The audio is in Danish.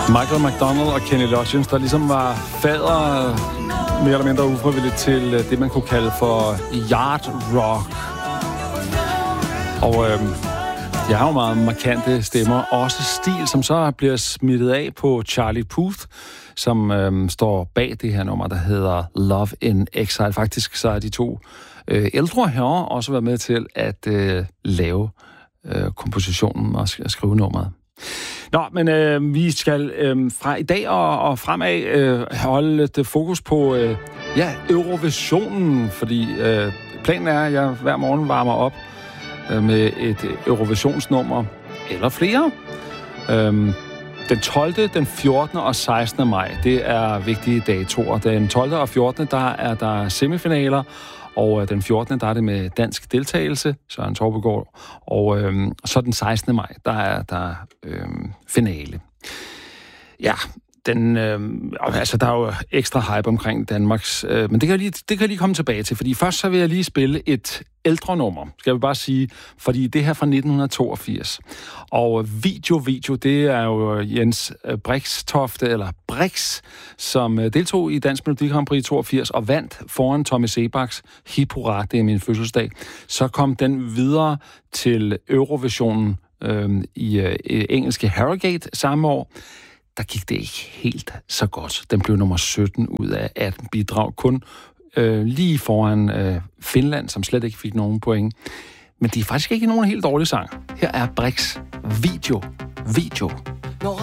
Michael McDonald og Kenny Loggins, der ligesom var fader mere eller mindre ufrivilligt til det, man kunne kalde for yard rock. Og jeg har jo meget markante stemmer, også stil, som så bliver smittet af på Charlie Puth, som står bag det her nummer, der hedder Love in Exile. Faktisk så er de to ældre herrer også været med til at lave kompositionen og skrive nummeret. Nå, men vi skal fra i dag og fremad holde det fokus på Eurovisionen, fordi planen er, at jeg hver morgen varmer op med et Eurovisionsnummer eller flere. Den 12., den 14. og 16. maj, det er vigtige datoer. Den 12. og 14. der er der semifinaler, og den 14. der er det med dansk deltagelse, Søren Torpegaard, og så den 16. maj, der er der finale. Ja, der er jo ekstra hype omkring Danmarks, men det kan jeg lige komme tilbage til, fordi først så vil jeg lige spille et ældre nummer, skal jeg bare sige, fordi det her fra 1982. Og video, det er jo Jens Brixtofte, eller Brix, som deltog i Dansk Melodi Grand Prix 82 og vandt foran Tommy Sebaks Hip Hurra, det er min fødselsdag. Så kom den videre til Eurovisionen i engelske Harrogate samme år. Der gik det ikke helt så godt. Den blev nummer 17 ud af 18 bidrag, kun lige foran Finland, som slet ikke fik nogen point. Men det er faktisk ikke nogen helt dårlig sang. Her er Brix video.